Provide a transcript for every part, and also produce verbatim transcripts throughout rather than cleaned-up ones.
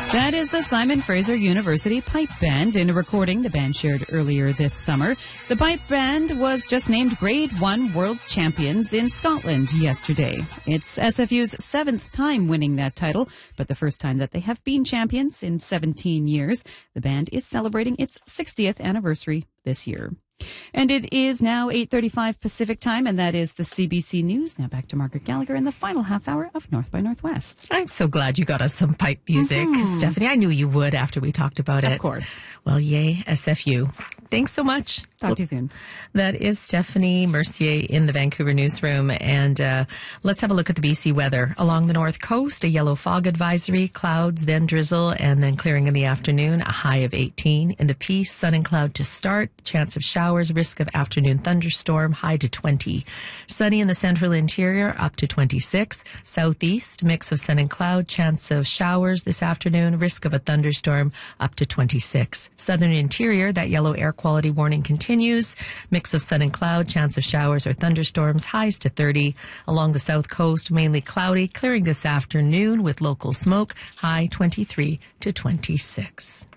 That is the Simon Fraser University Pipe Band in a recording the band shared earlier this summer. The Pipe Band was just named Grade one World Champions in Scotland yesterday. It's S F U's seventh time winning that title, but the first time that they have been champions in seventeen years. The band is celebrating its sixtieth anniversary this year. And it is now eight thirty-five Pacific time, and that is the C B C News. Now back to Margaret Gallagher in the final half hour of North by Northwest. I'm so glad you got us some pipe music, mm-hmm. Stephanie. I knew you would after we talked about it. Of course. Well, yay, S F U. Thanks so much. Talk well, to you soon. That is Stephanie Mercier in the Vancouver newsroom. And uh, let's have a look at the B C weather. Along the north coast, a yellow fog advisory, clouds, then drizzle, and then clearing in the afternoon, a high of eighteen. In the Peace, sun and cloud to start, chance of showers, risk of afternoon thunderstorm, high to twenty. Sunny in the central interior, up to twenty-six. Southeast, mix of sun and cloud, chance of showers this afternoon, risk of a thunderstorm, up to twenty-six. Southern interior, that yellow air quality warning continues. Mix of sun and cloud, chance of showers or thunderstorms, highs to thirty. Along the south coast, mainly cloudy, clearing this afternoon with local smoke, high twenty-three to twenty-six.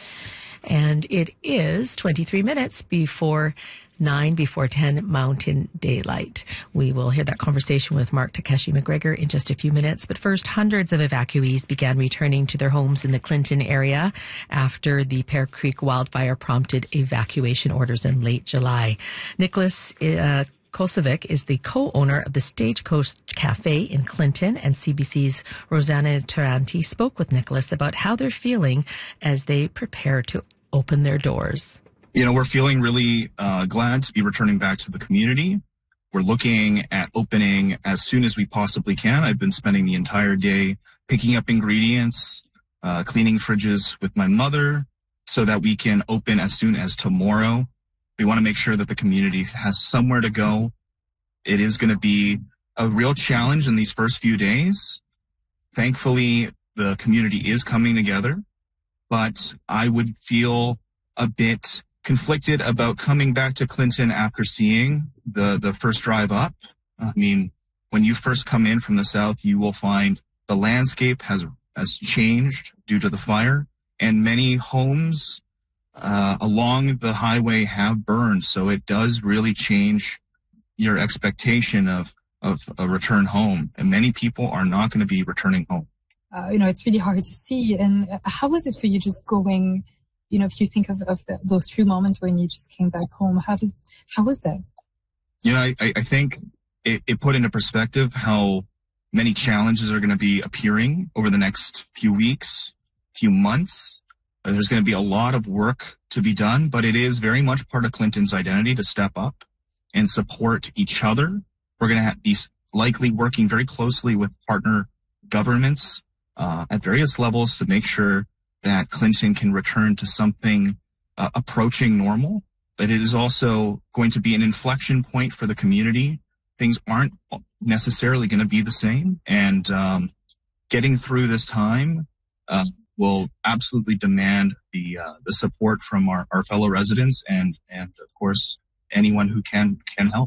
And it is twenty-three minutes before nine, before ten Mountain Daylight. We will hear that conversation with Mark Takeshi McGregor in just a few minutes. But first, hundreds of evacuees began returning to their homes in the Clinton area after the Pear Creek wildfire prompted evacuation orders in late July. Nicholas uh, Kosovic is the co-owner of the Stagecoach Cafe in Clinton, and C B C's Rosanna Taranti spoke with Nicholas about how they're feeling as they prepare to open their doors. You know, we're feeling really uh, glad to be returning back to the community. We're looking at opening as soon as we possibly can. I've been spending the entire day picking up ingredients, uh, cleaning fridges with my mother so that we can open as soon as tomorrow. We want to make sure that the community has somewhere to go. It is going to be a real challenge in these first few days. Thankfully, the community is coming together, but I would feel a bit conflicted about coming back to Clinton after seeing the, the first drive up. I mean, when you first come in from the south, you will find the landscape has, has changed due to the fire, and many homes uh, along the highway have burned. So it does really change your expectation of, of a return home. And many people are not going to be returning home. Uh, you know, it's really hard to see. And how was it for you just going, you know, if you think of, of the, those few moments when you just came back home, how did, how was that? You know, I, I think it, it put into perspective how many challenges are going to be appearing over the next few weeks, few months. There's going to be a lot of work to be done, but it is very much part of Clinton's identity to step up and support each other. We're going to have, be likely working very closely with partner governments uh, at various levels to make sure that Clinton can return to something uh, approaching normal. But it is also going to be an inflection point for the community. Things aren't necessarily going to be the same. And um, getting through this time uh, will absolutely demand the uh, the support from our, our fellow residents and, and, of course, anyone who can can help.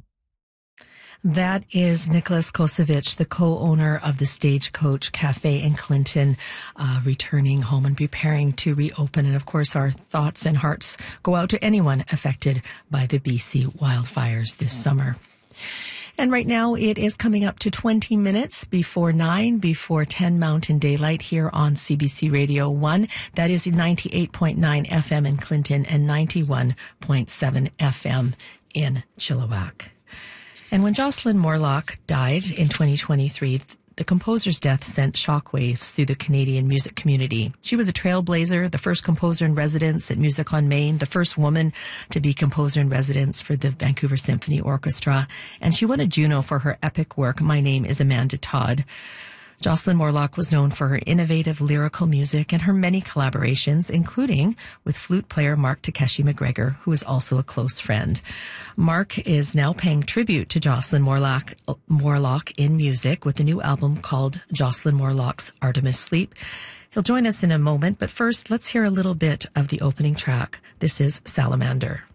That is Nicholas Kosovic, the co-owner of the Stagecoach Cafe in Clinton, uh, returning home and preparing to reopen. And of course, our thoughts and hearts go out to anyone affected by the B C wildfires this summer. And right now it is coming up to twenty minutes before nine, before ten Mountain Daylight here on C B C Radio one. That is ninety-eight point nine F M in Clinton and ninety-one point seven F M in Chilliwack. And when Jocelyn Morlock died in twenty twenty-three, the composer's death sent shockwaves through the Canadian music community. She was a trailblazer, the first composer in residence at Music on Main, the first woman to be composer in residence for the Vancouver Symphony Orchestra, and she won a Juno for her epic work, My Name is Amanda Todd. Jocelyn Morlock was known for her innovative lyrical music and her many collaborations, including with flute player Mark Takeshi McGregor, who is also a close friend. Mark is now paying tribute to Jocelyn Morlock, Morlock in music with a new album called Jocelyn Morlock's Artemis Sleep. He'll join us in a moment, but first, let's hear a little bit of the opening track. This is Salamander.